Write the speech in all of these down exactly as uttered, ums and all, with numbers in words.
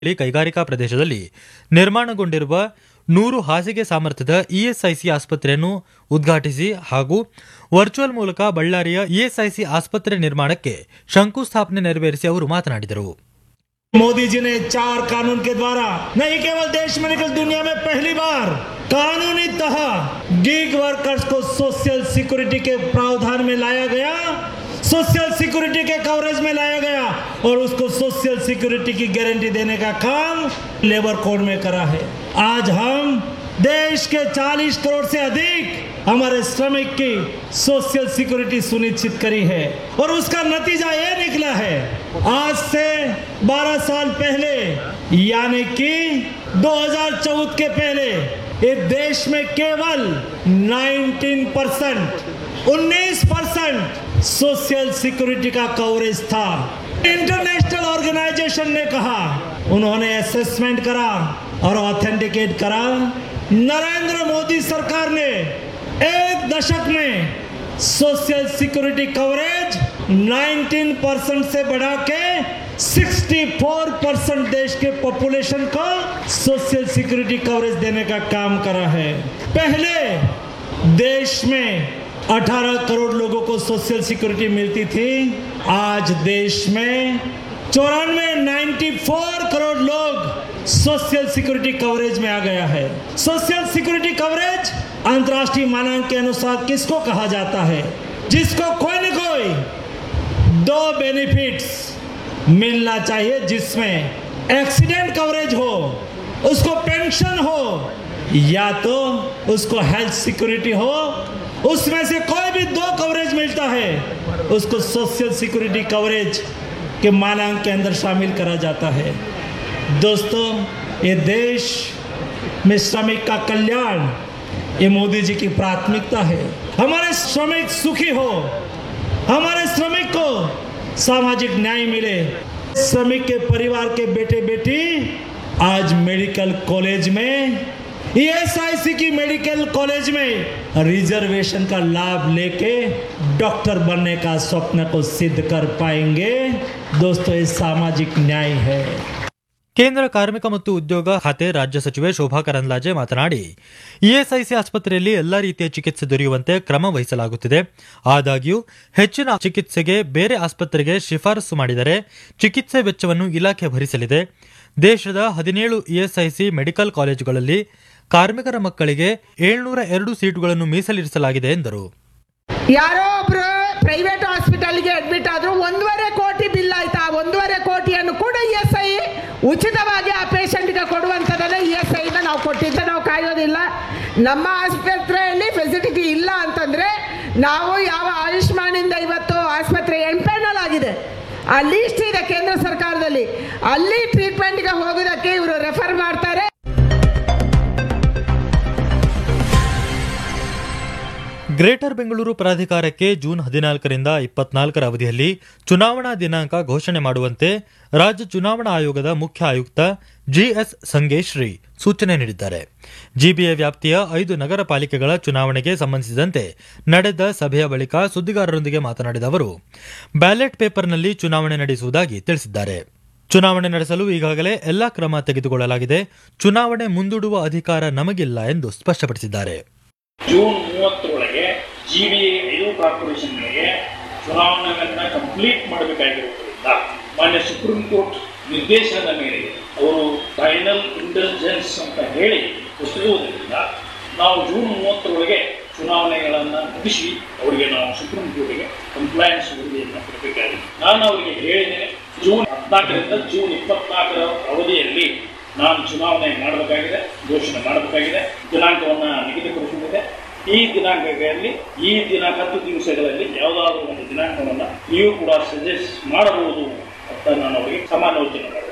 ಕೈಗಾರಿಕಾ ಪ್ರದೇಶದಲ್ಲಿ ನಿರ್ಮಾಣಗೊಂಡಿರುವ ನೂರು ಹಾಸಿಗೆ ಸಾಮರ್ಥ್ಯದ ಇಎಸ್ಐಸಿ ಆಸ್ಪತ್ರೆಯನ್ನು ಉದ್ಘಾಟಿಸಿ ಹಾಗೂ ವರ್ಚುವಲ್ ಮೂಲಕ ಬಳ್ಳಾರಿಯ ಇಎಸ್ಐಸಿ ಆಸ್ಪತ್ರೆ ನಿರ್ಮಾಣಕ್ಕೆ ಶಂಕುಸ್ಥಾಪನೆ ನೆರವೇರಿಸಿ ಅವರು ಮಾತನಾಡಿದರು. मोदी जी ने चार कानून के द्वारा नहीं केवल देश में निकल दुनिया में पहली बार कानूनी तह गिग वर्कर्स को सोशल सिक्योरिटी के प्रावधान में लाया गया, सोशल सिक्योरिटी के कवरेज में लाया गया और उसको सोशल सिक्योरिटी की गारंटी देने का काम लेबर कोड में करा है. आज हम देश के चालीस करोड़ से अधिक हमारे श्रमिक की सोशल सिक्योरिटी सुनिश्चित करी है और उसका नतीजा ये निकला है. आज से बारह साल पहले यानी कि दो हज़ार चौदह के पहले इस देश में केवल उन्नीस परसेंट उन्नीस परसेंट सोशल सिक्योरिटी का कवरेज था. इंटरनेशनल ऑर्गेनाइजेशन ने कहा, उन्होंने असेसमेंट करा और ऑथेंटिकेट करा. नरेंद्र मोदी सरकार ने एक दशक में सोशल सिक्योरिटी कवरेज उन्नीस परसेंट से बढ़ा के चौंसठ परसेंट देश के पॉपुलेशन को सोशल सिक्योरिटी कवरेज देने का काम करा है. पहले देश में अठारह करोड़ लोगों को सोशल सिक्योरिटी मिलती थी, आज देश में चौरानवे चौरानवे करोड़ लोग सोशल सिक्योरिटी कवरेज में आ गया है. सोशल सिक्योरिटी कवरेज अंतर्राष्ट्रीय मानक के अनुसार किसको कहा जाता है? जिसको कोई न कोई दो बेनिफिट्स मिलना चाहिए, जिसमें एक्सीडेंट कवरेज हो, उसको पेंशन हो या तो उसको हेल्थ सिक्योरिटी हो. उसमें से कोई भी दो कवरेज मिलता है उसको सोशल सिक्योरिटी कवरेज के मानक के अंदर शामिल करा जाता है. दोस्तों, ये देश में श्रमिक का कल्याण ये मोदी जी की प्राथमिकता है. हमारे श्रमिक सुखी हो, हमारे श्रमिक को सामाजिक न्याय मिले. श्रमिक के परिवार के बेटे बेटी आज मेडिकल कॉलेज में ईएसआईसी की मेडिकल कॉलेज में रिजर्वेशन का लाभ लेके डॉक्टर बनने का स्वप्न को सिद्ध कर पाएंगे. दोस्तों, ये सामाजिक न्याय है. ಕೇಂದ್ರ ಕಾರ್ಮಿಕ ಮತ್ತು ಉದ್ಯೋಗ ಖಾತೆ ರಾಜ್ಯ ಸಚಿವೆ ಶೋಭಾ ಕರಂದ್ಲಾಜೆ ಮಾತನಾಡಿ, ಇಎಸ್ಐಸಿ ಆಸ್ಪತ್ರೆಯಲ್ಲಿ ಎಲ್ಲಾ ರೀತಿಯ ಚಿಕಿತ್ಸೆ ದೊರೆಯುವಂತೆ ಕ್ರಮ ವಹಿಸಲಾಗುತ್ತಿದೆ. ಆದಾಗ್ಯೂ ಹೆಚ್ಚಿನ ಚಿಕಿತ್ಸೆಗೆ ಬೇರೆ ಆಸ್ಪತ್ರೆಗೆ ಶಿಫಾರಸು ಮಾಡಿದರೆ ಚಿಕಿತ್ಸೆ ವೆಚ್ಚವನ್ನು ಇಲಾಖೆ ಭರಿಸಲಿದೆ. ದೇಶದ ಹದಿನೇಳು ಇಎಸ್ಐಸಿ ಮೆಡಿಕಲ್ ಕಾಲೇಜುಗಳಲ್ಲಿ ಕಾರ್ಮಿಕರ ಮಕ್ಕಳಿಗೆ ಏಳ್ನೂರ ಎರಡು ಸೀಟುಗಳನ್ನು ಮೀಸಲಿರಿಸಲಾಗಿದೆ ಎಂದರು. ಯಾರೋ ಒಬ್ರು ಪ್ರೈವೇಟ್ ಹಾಸ್ಪಿಟಲ್ಗೆ ಅಡ್ಮಿಟ್ ಆದ್ರೂ ಒಂದೂವರೆ ಕೋಟಿ ಬಿಲ್ ಆಯ್ತಾ, ಒಂದೂವರೆ ಕೋಟಿಯನ್ನು ಕೂಡ ಇಎಸ್ಐ ಉಚಿತವಾಗಿ ಆ ಪೇಷಂಟ್ಗೆ ಕೊಡುವಂಥದ್ದನ್ನ ಇಎಸ್ಐನ ನಾವು ಕೊಟ್ಟಿದ್ದ ನಾವು ಕಾಯೋದಿಲ್ಲ. ನಮ್ಮ ಆಸ್ಪತ್ರೆಯಲ್ಲಿ ಫೆಸಿಲಿಟಿ ಇಲ್ಲ ಅಂತಂದ್ರೆ ನಾವು ಯಾವ ಆಯುಷ್ಮಾನಿಂದ ಇವತ್ತು ಆಸ್ಪತ್ರೆ ಎಂಪ್ಯಾನಲ್ ಆಗಿದೆ, ಆ ಲೀಸ್ಟ್ ಇದೆ ಕೇಂದ್ರ ಸರ್ಕಾರದಲ್ಲಿ, ಅಲ್ಲಿ ಟ್ರೀಟ್ಮೆಂಟ್ಗೆ ಹೋಗೋದಕ್ಕೆ ಇವರು ರೆಫರ್ ಮಾಡ್ತಾರೆ. ಗ್ರೇಟರ್ ಬೆಂಗಳೂರು ಪ್ರಾಧಿಕಾರಕ್ಕೆ ಜೂನ್ ಹದಿನಾಲ್ಕರಿಂದ ಇಪ್ಪತ್ನಾಲ್ಕರ ಅವಧಿಯಲ್ಲಿ ಚುನಾವಣಾ ದಿನಾಂಕ ಘೋಷಣೆ ಮಾಡುವಂತೆ ರಾಜ್ಯ ಚುನಾವಣಾ ಆಯೋಗದ ಮುಖ್ಯ ಆಯುಕ್ತ ಜಿಎಸ್ ಸಂಗೇಶ್ರೀ ಸೂಚನೆ ನೀಡಿದ್ದಾರೆ. ಜಿಬಿಎ ವ್ಯಾಪ್ತಿಯ ಐದು ನಗರ ಪಾಲಿಕೆಗಳ ಚುನಾವಣೆಗೆ ಸಂಬಂಧಿಸಿದಂತೆ ನಡೆದ ಸಭೆಯ ಬಳಿಕ ಸುದ್ದಿಗಾರರೊಂದಿಗೆ ಮಾತನಾಡಿದ ಅವರು, ಬ್ಯಾಲೆಟ್ ಪೇಪರ್ನಲ್ಲಿ ಚುನಾವಣೆ ನಡೆಸುವುದಾಗಿ ತಿಳಿಸಿದ್ದಾರೆ. ಚುನಾವಣೆ ನಡೆಸಲು ಈಗಾಗಲೇ ಎಲ್ಲಾ ಕ್ರಮ ತೆಗೆದುಕೊಳ್ಳಲಾಗಿದೆ. ಚುನಾವಣೆ ಮುಂದೂಡುವ ಅಧಿಕಾರ ನಮಗಿಲ್ಲ ಎಂದು ಸ್ಪಷ್ಟಪಡಿಸಿದ್ದಾರೆ. ಜೂನ್ ಮೂವತ್ತರೊಳಗೆ ಜಿಬಿಎ ಐದು ಕಾರ್ಪೊರೇಷನ್ಗಳಿಗೆ ಚುನಾವಣೆಗಳನ್ನು ಕಂಪ್ಲೀಟ್ ಮಾಡಬೇಕಾಗಿರುವುದರಿಂದ ಮಾನ್ಯ ಸುಪ್ರೀಂ ಕೋರ್ಟ್ ನಿರ್ದೇಶನದ ಮೇರೆಗೆ ಅವರು ಫೈನಲ್ ಇಂಟೆಲಿಜೆನ್ಸ್ ಅಂತ ಹೇಳಿ ಹೊಸದಿರುವುದರಿಂದ ನಾವು ಜೂನ್ ಮೂವತ್ತರೊಳಗೆ ಚುನಾವಣೆಗಳನ್ನು ಮುಗಿಸಿ ಅವರಿಗೆ ನಾವು ಸುಪ್ರೀಂ ಕೋರ್ಟ್ಗೆ ಕಂಪ್ಲೈನ್ಸ್ ವರದಿಯನ್ನು ಕೊಡಬೇಕಾಗಿದೆ. ನಾನು ಅವರಿಗೆ ಹೇಳಿದ್ದೇನೆ, ಜೂನ್ ಹದಿನಾಲ್ಕರಿಂದ ಜೂನ್ ಇಪ್ಪತ್ನಾಲ್ಕರ ಅವಧಿಯಲ್ಲಿ ನಾನು ಚುನಾವಣೆ ಮಾಡಬೇಕಾಗಿದೆ, ಘೋಷಣೆ ಮಾಡಬೇಕಾಗಿದೆ, ದಿನಾಂಕವನ್ನು ನಿಗದಿಪಡಿಸಿದೆ. ಈ ದಿನಾಂಕಗಳಲ್ಲಿ ಈ ದಿನ ಹತ್ತು ದಿವಸಗಳಲ್ಲಿ ಯಾವುದಾದ್ರೂ ಒಂದು ದಿನಾಂಕವನ್ನು ನೀವು ಕೂಡ ಸಜೆಸ್ಟ್ ಮಾಡಬಹುದು ಅಂತ ನಾನು ಅವರಿಗೆ ಸಮಾಲೋಚನೆ ಮಾಡಿದೆ.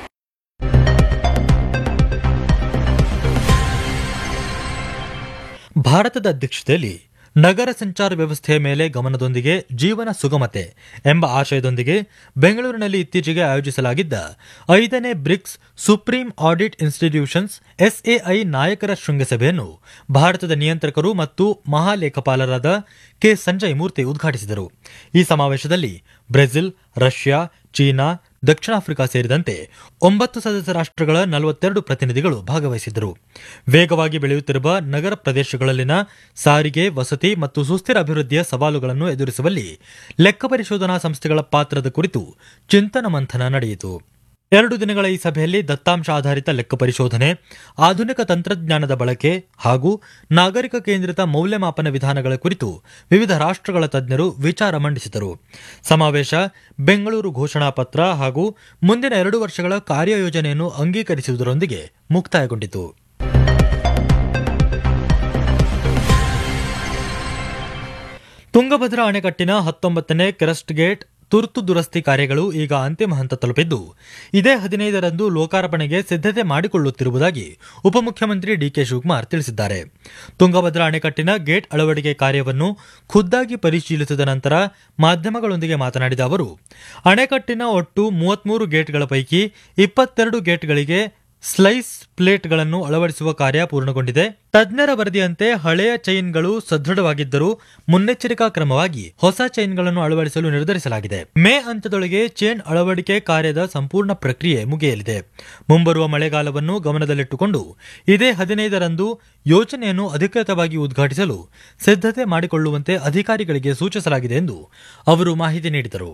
ಭಾರತದ ಅಧ್ಯಕ್ಷತೆಯಲ್ಲಿ ನಗರ ಸಂಚಾರ ವ್ಯವಸ್ಥೆಯ ಮೇಲೆ ಗಮನದೊಂದಿಗೆ ಜೀವನ ಸುಗಮತೆ ಎಂಬ ಆಶಯದೊಂದಿಗೆ ಬೆಂಗಳೂರಿನಲ್ಲಿ ಇತ್ತೀಚೆಗೆ ಆಯೋಜಿಸಲಾಗಿದ್ದ ಐದನೇ BRICS supreme audit institutions SAI ನಾಯಕರ ಶೃಂಗಸಭೆಯನ್ನು ಭಾರತದ ನಿಯಂತ್ರಕರು ಮತ್ತು ಮಹಾಲೇಖಪಾಲರಾದ ಕೆ ಸಂಜಯ್ ಮೂರ್ತಿ ಉದ್ಘಾಟಿಸಿದರು. ಈ ಸಮಾವೇಶದಲ್ಲಿ ಬ್ರೆಜಿಲ್, ರಷ್ಯಾ, ಚೀನಾ, ದಕ್ಷಿಣ ಆಫ್ರಿಕಾ ಸೇರಿದಂತೆ ಒಂಬತ್ತು ಸದಸ್ಯ ರಾಷ್ಟ್ರಗಳ ನಲವತ್ತೆರಡು ಪ್ರತಿನಿಧಿಗಳು ಭಾಗವಹಿಸಿದ್ದರು. ವೇಗವಾಗಿ ಬೆಳೆಯುತ್ತಿರುವ ನಗರ ಪ್ರದೇಶಗಳಲ್ಲಿನ ಸಾರಿಗೆ, ವಸತಿ ಮತ್ತು ಸುಸ್ಥಿರ ಅಭಿವೃದ್ಧಿಯ ಸವಾಲುಗಳನ್ನು ಎದುರಿಸುವಲ್ಲಿ ಲೆಕ್ಕ ಪರಿಶೋಧನಾ ಸಂಸ್ಥೆಗಳ ಪಾತ್ರದ ಕುರಿತು ಚಿಂತನ ಮಂಥನ ನಡೆಯಿತು. ಎರಡು ದಿನಗಳ ಈ ಸಭೆಯಲ್ಲಿ ದತ್ತಾಂಶ ಆಧಾರಿತ ಲೆಕ್ಕ ಪರಿಶೋಧನೆ, ಆಧುನಿಕ ತಂತ್ರಜ್ಞಾನದ ಬಳಕೆ ಹಾಗೂ ನಾಗರಿಕ ಕೇಂದ್ರಿತ ಮೌಲ್ಯಮಾಪನ ವಿಧಾನಗಳ ಕುರಿತು ವಿವಿಧ ರಾಷ್ಟ್ರಗಳ ತಜ್ಞರು ವಿಚಾರ ಮಂಡಿಸಿದರು. ಸಮಾವೇಶ ಬೆಂಗಳೂರು ಘೋಷಣಾ ಪತ್ರ ಹಾಗೂ ಮುಂದಿನ ಎರಡು ವರ್ಷಗಳ ಕಾರ್ಯಯೋಜನೆಯನ್ನು ಅಂಗೀಕರಿಸುವುದರೊಂದಿಗೆ ಮುಕ್ತಾಯಗೊಂಡಿತು. ತುಂಗಭದ್ರಾ ಅಣೆಕಟ್ಟಿನ ಹತ್ತೊಂಬತ್ತನೇ ಕ್ರಸ್ಟ್ ಗೇಟ್ ತುರ್ತು ದುರಸ್ತಿ ಕಾರ್ಯಗಳು ಈಗ ಅಂತಿಮ ಹಂತ ತಲುಪಿದ್ದು, ಇದೇ ಹದಿನೈದರಂದು ಲೋಕಾರ್ಪಣೆಗೆ ಸಿದ್ಧತೆ ಮಾಡಿಕೊಳ್ಳುತ್ತಿರುವುದಾಗಿ ಉಪಮುಖ್ಯಮಂತ್ರಿ ಡಿಕೆ ಶಿವಕುಮಾರ್ ತಿಳಿಸಿದ್ದಾರೆ. ತುಂಗಭದ್ರಾ ಅಣೆಕಟ್ಟಿನ ಗೇಟ್ ಅಳವಡಿಕೆ ಕಾರ್ಯವನ್ನು ಖುದ್ದಾಗಿ ಪರಿಶೀಲಿಸಿದ ನಂತರ ಮಾಧ್ಯಮಗಳೊಂದಿಗೆ ಮಾತನಾಡಿದ ಅವರು, ಅಣೆಕಟ್ಟಿನ ಒಟ್ಟು ಮೂವತ್ಮೂರು ಗೇಟ್ಗಳ ಪೈಕಿ ಇಪ್ಪತ್ತೆರಡು ಗೇಟ್ಗಳಿಗೆ ಸ್ಲೈಸ್ ಪ್ಲೇಟ್ಗಳನ್ನು ಅಳವಡಿಸುವ ಕಾರ್ಯ ಪೂರ್ಣಗೊಂಡಿದೆ. ತಜ್ಞರ ವರದಿಯಂತೆ ಹಳೆಯ ಚೈನ್ಗಳು ಸದೃಢವಾಗಿದ್ದರೂ ಮುನ್ನೆಚ್ಚರಿಕಾ ಕ್ರಮವಾಗಿ ಹೊಸ ಚೈನ್ಗಳನ್ನು ಅಳವಡಿಸಲು ನಿರ್ಧರಿಸಲಾಗಿದೆ. ಮೇ ಅಂತ್ಯದೊಳಗೆ ಚೈನ್ ಅಳವಡಿಕೆ ಕಾರ್ಯದ ಸಂಪೂರ್ಣ ಪ್ರಕ್ರಿಯೆ ಮುಗಿಯಲಿದೆ. ಮುಂಬರುವ ಮಳೆಗಾಲವನ್ನು ಗಮನದಲ್ಲಿಟ್ಟುಕೊಂಡು ಇದೇ ಹದಿನೈದರಂದು ಯೋಜನೆಯನ್ನು ಅಧಿಕೃತವಾಗಿ ಉದ್ಘಾಟಿಸಲು ಸಿದ್ಧತೆ ಮಾಡಿಕೊಳ್ಳುವಂತೆ ಅಧಿಕಾರಿಗಳಿಗೆ ಸೂಚಿಸಲಾಗಿದೆ ಎಂದು ಅವರು ಮಾಹಿತಿ ನೀಡಿದರು.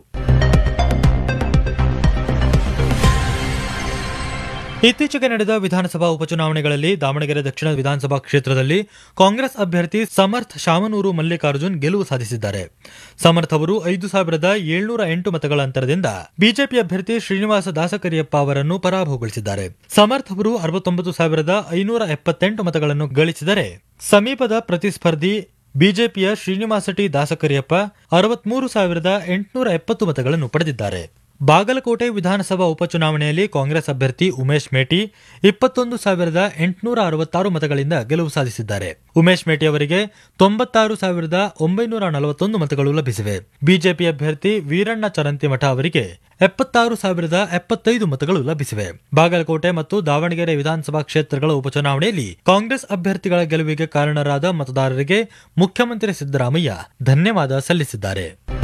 ಇತ್ತೀಚೆಗೆ ನಡೆದ ವಿಧಾನಸಭಾ ಉಪಚುನಾವಣೆಗಳಲ್ಲಿ ದಾವಣಗೆರೆ ದಕ್ಷಿಣ ವಿಧಾನಸಭಾ ಕ್ಷೇತ್ರದಲ್ಲಿ ಕಾಂಗ್ರೆಸ್ ಅಭ್ಯರ್ಥಿ ಸಮರ್ಥ್ ಶಾಮನೂರು ಮಲ್ಲಿಕಾರ್ಜುನ್ ಗೆಲುವು ಸಾಧಿಸಿದ್ದಾರೆ. ಸಮರ್ಥ್ ಅವರು ಐದು ಸಾವಿರದ ಏಳ್ನೂರ ಎಂಟು ಮತಗಳ ಅಂತರದಿಂದ ಬಿಜೆಪಿ ಅಭ್ಯರ್ಥಿ ಶ್ರೀನಿವಾಸ ದಾಸಕರಿಯಪ್ಪ ಅವರನ್ನು ಪರಾಭವಗೊಳಿಸಿದ್ದಾರೆ. ಸಮರ್ಥ್ ಅವರು ಅರವತ್ತೊಂಬತ್ತು ಸಾವಿರದ ಐನೂರ ಎಪ್ಪತ್ತೆಂಟು ಮತಗಳನ್ನು ಗಳಿಸಿದರೆ, ಸಮೀಪದ ಪ್ರತಿಸ್ಪರ್ಧಿ ಬಿಜೆಪಿಯ ಶ್ರೀನಿವಾಸ ಟಿ ದಾಸಕರಿಯಪ್ಪ ಅರವತ್ಮೂರು ಸಾವಿರದ ಎಂಟುನೂರ ಎಪ್ಪತ್ತು ಮತಗಳನ್ನು ಪಡೆದಿದ್ದಾರೆ. ಬಾಗಲಕೋಟೆ ವಿಧಾನಸಭಾ ಉಪಚುನಾವಣೆಯಲ್ಲಿ ಕಾಂಗ್ರೆಸ್ ಅಭ್ಯರ್ಥಿ ಉಮೇಶ್ ಮೇಟಿ ಇಪ್ಪತ್ತೊಂದು ಸಾವಿರದ ಎಂಟುನೂರ ಅರವತ್ತಾರು ಮತಗಳಿಂದ ಗೆಲುವು ಸಾಧಿಸಿದ್ದಾರೆ. ಉಮೇಶ್ ಮೇಟಿ ಅವರಿಗೆ ತೊಂಬತ್ತಾರು ಸಾವಿರದ ಒಂಬೈನೂರ ನಲವತ್ತೊಂದು ಮತಗಳು ಲಭಿಸಿವೆ. ಬಿಜೆಪಿ ಅಭ್ಯರ್ಥಿ ವೀರಣ್ಣ ಚರಂತಿಮಠ ಅವರಿಗೆ ಎಪ್ಪತ್ತಾರು ಸಾವಿರದ ಎಪ್ಪತ್ತೈದು ಮತಗಳು ಲಭಿಸಿವೆ. ಬಾಗಲಕೋಟೆ ಮತ್ತು ದಾವಣಗೆರೆ ವಿಧಾನಸಭಾ ಕ್ಷೇತ್ರಗಳ ಉಪಚುನಾವಣೆಯಲ್ಲಿ ಕಾಂಗ್ರೆಸ್ ಅಭ್ಯರ್ಥಿಗಳ ಗೆಲುವಿಗೆ ಕಾರಣರಾದ ಮತದಾರರಿಗೆ ಮುಖ್ಯಮಂತ್ರಿ ಸಿದ್ದರಾಮಯ್ಯ ಧನ್ಯವಾದ ಸಲ್ಲಿಸಿದ್ದಾರೆ.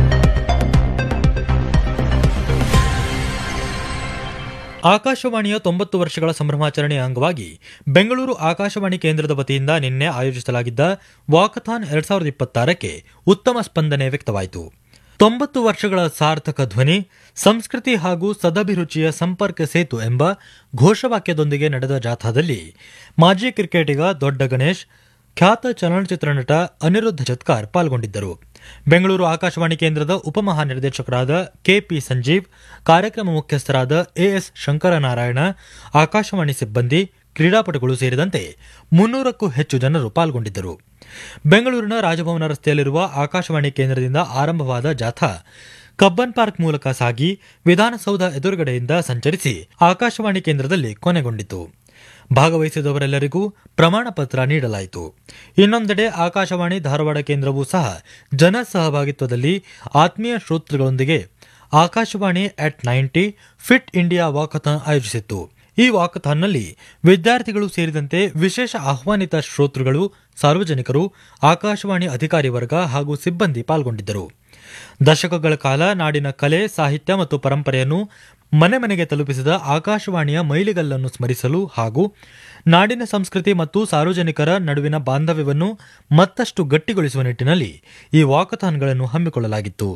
ಆಕಾಶವಾಣಿಯ ತೊಂಬತ್ತು ವರ್ಷಗಳ ಸಂಭ್ರಮಾಚರಣೆಯ ಅಂಗವಾಗಿ ಬೆಂಗಳೂರು ಆಕಾಶವಾಣಿ ಕೇಂದ್ರದ ವತಿಯಿಂದ ನಿನ್ನೆ ಆಯೋಜಿಸಲಾಗಿದ್ದ ವಾಕಥಾನ್ ಎರಡ್ ಸಾವಿರದ ಇಪ್ಪತ್ತಾರಕ್ಕೆ ಉತ್ತಮ ಸ್ಪಂದನೆ ವ್ಯಕ್ತವಾಯಿತು. ತೊಂಬತ್ತು ವರ್ಷಗಳ ಸಾರ್ಥಕ ಧ್ವನಿ, ಸಂಸ್ಕೃತಿ ಹಾಗೂ ಸದಭಿರುಚಿಯ ಸಂಪರ್ಕ ಸೇತು ಎಂಬ ಘೋಷವಾಕ್ಯದೊಂದಿಗೆ ನಡೆದ ಜಾಥಾದಲ್ಲಿ ಮಾಜಿ ಕ್ರಿಕೆಟಿಗ ದೊಡ್ಡ ಗಣೇಶ್, ಖ್ಯಾತ ಚಲನಚಿತ್ರ ನಟ ಅನಿರುದ್ಧ ಜತ್ಕಾರ್ ಪಾಲ್ಗೊಂಡಿದ್ದರು. ಬೆಂಗಳೂರು ಆಕಾಶವಾಣಿ ಕೇಂದ್ರದ ಉಪಮಹಾನಿರ್ದೇಶಕರಾದ ಕೆಪಿ ಸಂಜೀವ್, ಕಾರ್ಯಕ್ರಮ ಮುಖ್ಯಸ್ಥರಾದ ಎಎಸ್ ಶಂಕರನಾರಾಯಣ, ಆಕಾಶವಾಣಿ ಸಿಬ್ಬಂದಿ, ಕ್ರೀಡಾಪಟುಗಳು ಸೇರಿದಂತೆ ಮುನ್ನೂರಕ್ಕೂ ಹೆಚ್ಚು ಜನರು ಪಾಲ್ಗೊಂಡಿದ್ದರು. ಬೆಂಗಳೂರಿನ ರಾಜಭವನ ರಸ್ತೆಯಲ್ಲಿರುವ ಆಕಾಶವಾಣಿ ಕೇಂದ್ರದಿಂದ ಆರಂಭವಾದ ಜಾಥಾ ಕಬ್ಬನ್ ಪಾರ್ಕ್ ಮೂಲಕ ಸಾಗಿ ವಿಧಾನಸೌಧ ಎದುರುಗಡೆಯಿಂದ ಸಂಚರಿಸಿ ಆಕಾಶವಾಣಿ ಕೇಂದ್ರದಲ್ಲಿ ಕೊನೆಗೊಂಡಿತು. ಭಾಗವಹಿಸಿದವರೆಲ್ಲರಿಗೂ ಪ್ರಮಾಣ ಪತ್ರ ನೀಡಲಾಯಿತು. ಇನ್ನೊಂದೆಡೆ ಆಕಾಶವಾಣಿ ಧಾರವಾಡ ಕೇಂದ್ರವೂ ಸಹ ಜನ ಸಹಭಾಗಿತ್ವದಲ್ಲಿ ಆತ್ಮೀಯ ಶ್ರೋತೃಗಳೊಂದಿಗೆ Akashvani at ninety fit India walkathon ಆಯೋಜಿಸಿತ್ತು. ಈ ವಾಕಥಾನ್ನಲ್ಲಿ ವಿದ್ಯಾರ್ಥಿಗಳು ಸೇರಿದಂತೆ ವಿಶೇಷ ಆಹ್ವಾನಿತ ಶ್ರೋತೃಗಳು, ಸಾರ್ವಜನಿಕರು, ಆಕಾಶವಾಣಿ ಅಧಿಕಾರಿ ವರ್ಗ ಹಾಗೂ ಸಿಬ್ಬಂದಿ ಪಾಲ್ಗೊಂಡಿದ್ದರು. ದಶಕಗಳ ಕಾಲ ನಾಡಿನ ಕಲೆ, ಸಾಹಿತ್ಯ ಮತ್ತು ಪರಂಪರೆಯನ್ನು ಮನೆ ಮನೆಗೆ ತಲುಪಿಸಿದ ಆಕಾಶವಾಣಿಯ ಮೈಲಿಗಲ್ಲನ್ನು ಸ್ಮರಿಸಲು ಹಾಗೂ ನಾಡಿನ ಸಂಸ್ಕೃತಿ ಮತ್ತು ಸಾರ್ವಜನಿಕರ ನಡುವಿನ ಬಾಂಧವ್ಯವನ್ನು ಮತ್ತಷ್ಟು ಗಟ್ಟಿಗೊಳಿಸುವ ನಿಟ್ಟಿನಲ್ಲಿ ಈ ವಾಕಥಾನ್ಗಳನ್ನು ಹಮ್ಮಿಕೊಳ್ಳಲಾಗಿತ್ತು.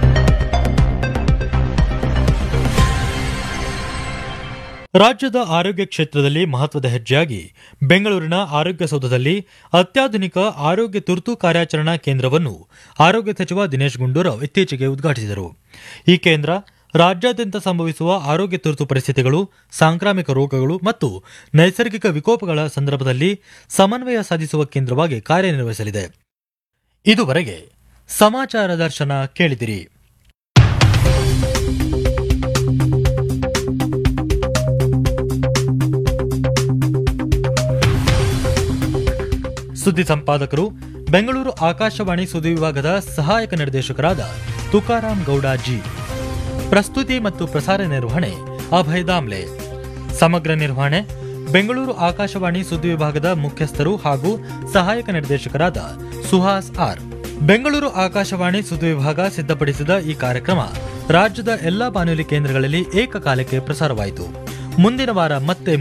ರಾಜ್ಯದ ಆರೋಗ್ಯ ಕ್ಷೇತ್ರದಲ್ಲಿ ಮಹತ್ವದ ಹೆಜ್ಜೆಯಾಗಿ ಬೆಂಗಳೂರಿನ ಆರೋಗ್ಯ ಸೌಧದಲ್ಲಿ ಅತ್ಯಾಧುನಿಕ ಆರೋಗ್ಯ ತುರ್ತು ಕಾರ್ಯಾಚರಣಾ ಕೇಂದ್ರವನ್ನು ಆರೋಗ್ಯ ಸಚಿವ ದಿನೇಶ್ ಗುಂಡೂರಾವ್ ಇತ್ತೀಚೆಗೆ ಉದ್ಘಾಟಿಸಿದರು. ಈ ಕೇಂದ್ರ ರಾಜ್ಯಾದ್ಯಂತ ಸಂಭವಿಸುವ ಆರೋಗ್ಯ ತುರ್ತು ಪರಿಸ್ಥಿತಿಗಳು, ಸಾಂಕ್ರಾಮಿಕ ರೋಗಗಳು ಮತ್ತು ನೈಸರ್ಗಿಕ ವಿಕೋಪಗಳ ಸಂದರ್ಭದಲ್ಲಿ ಸಮನ್ವಯ ಸಾಧಿಸುವ ಕೇಂದ್ರವಾಗಿ ಕಾರ್ಯನಿರ್ವಹಿಸಲಿದೆ. ಇದುವರೆಗೆ ಸಮಾಚಾರ ದರ್ಶನ ಕೇಳಿದಿರಿ. ಸುದ್ದಿ ಸಂಪಾದಕರು ಬೆಂಗಳೂರು ಆಕಾಶವಾಣಿ ಸುದ್ದಿ ವಿಭಾಗದ ಸಹಾಯಕ ನಿರ್ದೇಶಕರಾದ ತುಕಾರಾಂ ಗೌಡ ಜಿ. ಪ್ರಸ್ತುತಿ ಮತ್ತು ಪ್ರಸಾರ ನಿರ್ವಹಣೆ ಅಭಯ್ ದಾಮ್ಲೆ. ಸಮಗ್ರ ನಿರ್ವಹಣೆ ಬೆಂಗಳೂರು ಆಕಾಶವಾಣಿ ಸುದ್ದಿ ವಿಭಾಗದ ಮುಖ್ಯಸ್ಥರು ಹಾಗೂ ಸಹಾಯಕ ನಿರ್ದೇಶಕರಾದ ಸುಹಾಸ್ ಆರ್. ಬೆಂಗಳೂರು ಆಕಾಶವಾಣಿ ಸುದ್ದಿ ವಿಭಾಗ ಸಿದ್ಧಪಡಿಸಿದ ಈ ಕಾರ್ಯಕ್ರಮ ರಾಜ್ಯದ ಎಲ್ಲಾ ಬಾನುಲಿ ಕೇಂದ್ರಗಳಲ್ಲಿ ಏಕಕಾಲಕ್ಕೆ ಪ್ರಸಾರವಾಯಿತು. ಮುಂದಿನ ವಾರ ಮತ್ತೆ